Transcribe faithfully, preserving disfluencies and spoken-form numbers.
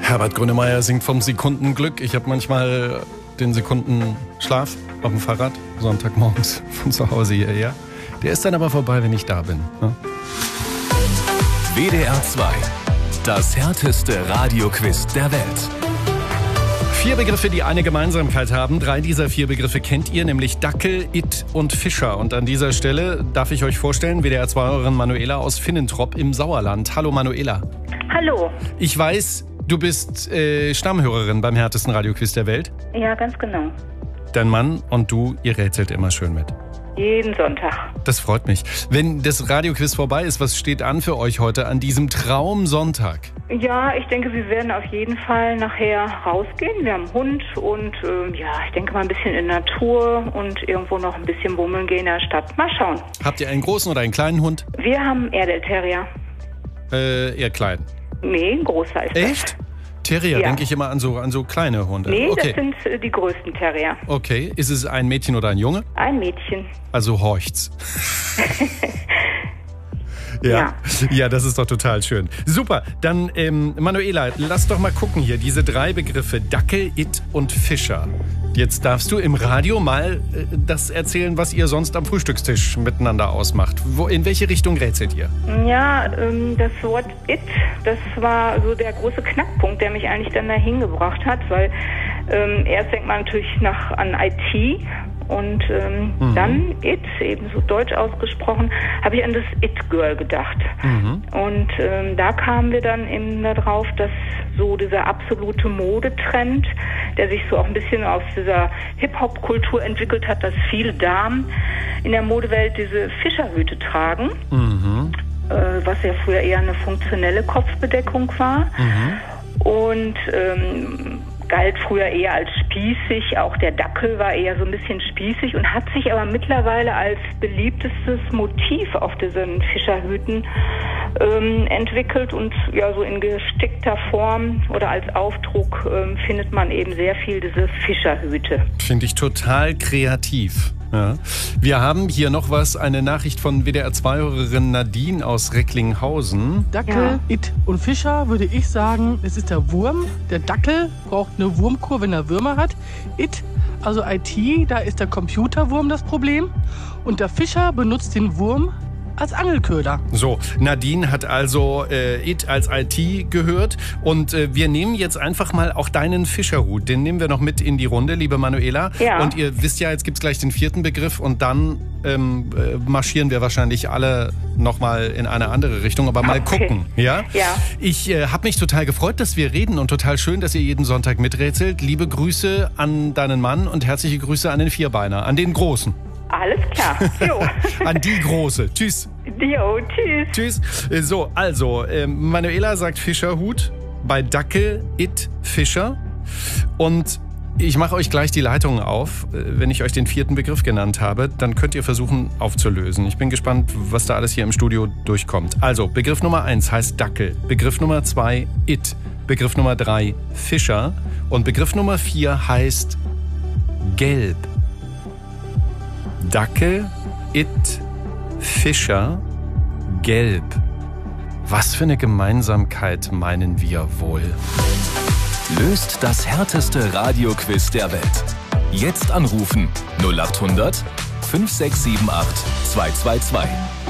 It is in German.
Herbert Grönemeyer singt vom Sekundenglück. Ich habe manchmal den Sekundenschlaf auf dem Fahrrad, Sonntagmorgens von zu Hause hierher. Der ist dann aber vorbei, wenn ich da bin. Ne? W D R zwei, das härteste Radioquiz der Welt. Vier Begriffe, die eine Gemeinsamkeit haben. Drei dieser vier Begriffe kennt ihr, nämlich Dackel, It und Fischer. Und an dieser Stelle darf ich euch vorstellen, W D R zwei-Hörerin Manuela aus Finnentrop im Sauerland. Hallo Manuela. Hallo. Ich weiß, du bist äh, Stammhörerin beim härtesten Radioquiz der Welt. Ja, ganz genau. Dein Mann und du, ihr rätselt immer schön mit. Jeden Sonntag. Das freut mich. Wenn das Radioquiz vorbei ist, was steht an für euch heute an diesem Traumsonntag? Ja, ich denke, wir werden auf jeden Fall nachher rausgehen. Wir haben einen Hund und äh, ja, ich denke mal ein bisschen in Natur und irgendwo noch ein bisschen bummeln gehen in der Stadt. Mal schauen. Habt ihr einen großen oder einen kleinen Hund? Wir haben einen Airedale Terrier. Äh, eher klein. Nee, ein großer ist das. Echt? Terrier, Ja. denke ich immer an so, an so kleine Hunde. Nee, okay. das sind äh, die größten Terrier. Okay, ist es ein Mädchen oder ein Junge? Ein Mädchen. Also horcht's. Ja. ja, das ist doch total schön. Super, dann ähm, Manuela, lass doch mal gucken hier, diese drei Begriffe, Dackel, It und Fischer. Jetzt darfst du im Radio mal äh, das erzählen, was ihr sonst am Frühstückstisch miteinander ausmacht. Wo, in welche Richtung rätselt ihr? Ja, ähm, das Wort It, das war so der große Knackpunkt, der mich eigentlich dann dahin gebracht hat, weil ähm, erst denkt man natürlich nach an I T und ähm, mhm. dann It, eben so deutsch ausgesprochen, habe ich an das It-Girl gedacht. Mhm. Und ähm, da kamen wir dann eben darauf, dass so dieser absolute Modetrend, der sich so auch ein bisschen aus dieser Hip-Hop-Kultur entwickelt hat, dass viele Damen in der Modewelt diese Fischerhüte tragen, mhm. äh, was ja früher eher eine funktionelle Kopfbedeckung war. Mhm. Und ähm, galt früher eher als spießig, auch der Dackel war eher so ein bisschen spießig und hat sich aber mittlerweile als beliebtestes Motiv auf diesen Fischerhüten ähm, entwickelt und ja so in gestickter Form oder als Aufdruck ähm, findet man eben sehr viel diese Fischerhüte. Finde ich total kreativ. Ja. Wir haben hier noch was, eine Nachricht von W D R zwei-Hörerin Nadine aus Recklinghausen. Dackel, Ja. It und Fischer würde ich sagen, es ist der Wurm. Der Dackel braucht eine Wurmkur, wenn er Würmer hat. It, also I T, da ist der Computerwurm das Problem. Und der Fischer benutzt den Wurm als Angelköder. So, Nadine hat also äh, It als I T gehört und äh, wir nehmen jetzt einfach mal auch deinen Fischerhut, den nehmen wir noch mit in die Runde, liebe Manuela. Ja. Und ihr wisst ja, jetzt gibt's gleich den vierten Begriff und dann ähm, äh, marschieren wir wahrscheinlich alle nochmal in eine andere Richtung, aber mal Okay. gucken. Ja? Ja. Ich äh, habe mich total gefreut, dass wir reden und total schön, dass ihr jeden Sonntag miträtselt. Liebe Grüße an deinen Mann und herzliche Grüße an den Vierbeiner, an den Großen. Alles klar. Jo. An die Große. Tschüss. Jo, tschüss. Tschüss. So, also, äh, Manuela sagt Fischerhut, bei Dackel, It, Fischer. Und ich mache euch gleich die Leitungen auf. Äh, Wenn ich euch den vierten Begriff genannt habe, dann könnt ihr versuchen aufzulösen. Ich bin gespannt, was da alles hier im Studio durchkommt. Also, Begriff Nummer eins heißt Dackel. Begriff Nummer zwei, It. Begriff Nummer drei, Fischer. Und Begriff Nummer vier heißt Gelb. Dackel, It, Fischer, Gelb. Was für eine Gemeinsamkeit meinen wir wohl? Löst das härteste Radioquiz der Welt. Jetzt anrufen null acht hundert fünf sechs sieben acht zwei zwei zwei.